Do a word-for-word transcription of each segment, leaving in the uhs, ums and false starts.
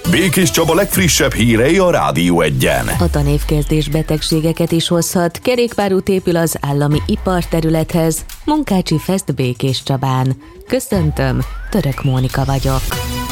Békés Csaba legfrissebb hírei a Rádió Egyen. A tanévkezdés betegségeket is hozhat. Kerékpárút épül az állami iparterülethez. Munkácsi Fest Békés Csabán. Köszöntöm, Török Mónika vagyok.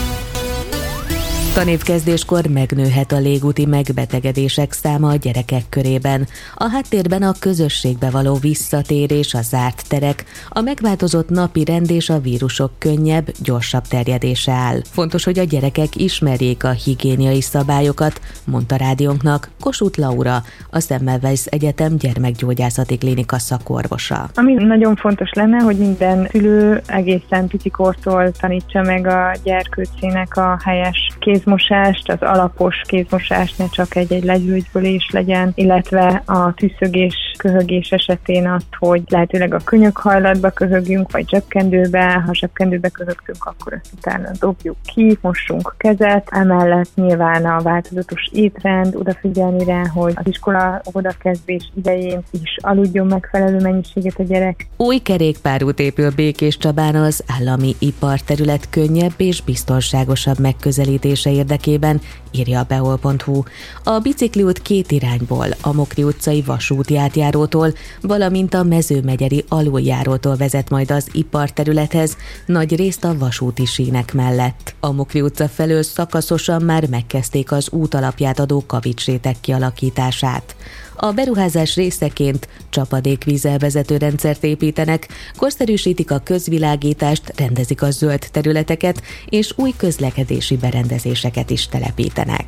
Tanévkezdéskor megnőhet a légúti megbetegedések száma a gyerekek körében. A háttérben a közösségbe való visszatérés, a zárt terek, a megváltozott napi rend és a vírusok könnyebb, gyorsabb terjedése áll. Fontos, hogy a gyerekek ismerjék a higiéniai szabályokat, mondta rádiónknak Kossuth Laura, a Semmelweis Egyetem gyermekgyógyászati klinika szakorvosa. Ami nagyon fontos lenne, hogy minden szülő egészen picikortól tanítsa meg a gyerkőcének a helyes kéz kézmosást, az alapos kézmosást, ne csak egy-egy legyőzbölés legyen, illetve a tüszögés, köhögés esetén azt, hogy lehetőleg a könyökhajlatba köhögjünk, vagy zsebkendőbe, ha zsebkendőbe köhögtünk, akkor ezt utána dobjuk ki, mossunk kezet, emellett nyilván a változatos étrend, odafigyelni rá, hogy az iskola odakezdés idején is aludjon megfelelő mennyiséget a gyerek. Új kerékpárút épül Békés Csabán az állami iparterület könnyebb és biztonságosabb megközelítése érdekében, írja a beol pont hu. A bicikliút két irányból, a Mokri utcai vasúti átjárótól, valamint a Mezőmegyeri aluljárótól vezet majd az iparterülethez, nagy részt a vasúti sínek mellett. A Mokri utca felől szakaszosan már megkezdték az útalapját adó kavicsréteg kialakítását. A beruházás részeként csapadékvízelvezető rendszert építenek, korszerűsítik a közvilágítást, rendezik a zöld területeket, és új közlekedési berendezéseket is telepítenek.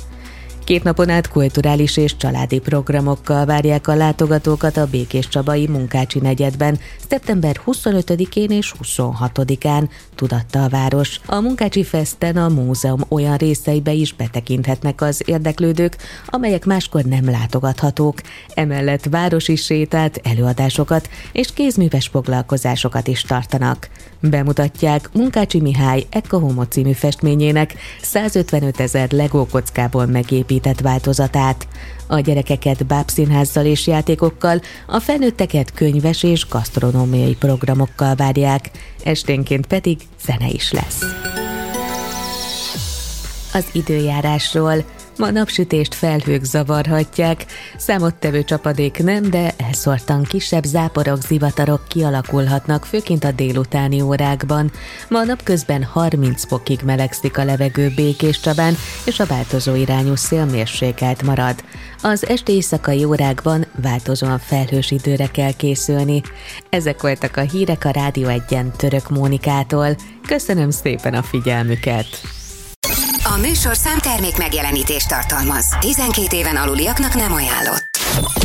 Két napon át kulturális és családi programokkal várják a látogatókat a békéscsabai Munkácsi negyedben szeptember huszonötödikén és huszonhatodikán, tudatta a város. A Munkácsi Festen a múzeum olyan részeibe is betekinthetnek az érdeklődők, amelyek máskor nem látogathatók. Emellett városi sétát, előadásokat és kézműves foglalkozásokat is tartanak. Bemutatják Munkácsi Mihály Ecce Homo című festményének százötvenötezer Lego kockából megépített változatát. A gyerekeket bábszínházzal és játékokkal, a felnőtteket könyves és gasztronómiai programokkal várják, esténként pedig zene is lesz. Az időjárásról. Ma napsütést felhők zavarhatják, számottevő csapadék nem, de elszórtan kisebb záporok, zivatarok kialakulhatnak, főként a délutáni órákban. Ma napközben harminc fokig melegszik a levegő Békés Csabán, és a változó irányú szél mérsékelt marad. Az esti éjszakai órákban változóan felhős időre kell készülni. Ezek voltak a hírek a Rádió Egyen Török Mónikától. Köszönöm szépen a figyelmüket! A műsorszám termék megjelenítést tartalmaz. tizenkét éven aluliaknak nem ajánlott.